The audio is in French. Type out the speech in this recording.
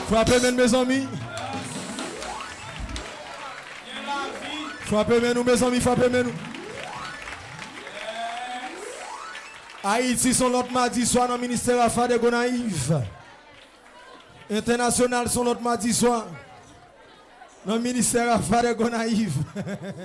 Frappez mes amis. Frappez nous mes amis, frappez nous. Haïti sont l'autre mardi soir dans le ministère Affaires de Gonaïve. International sont l'autre mardi soir dans le ministère Affaires de Gonaïve.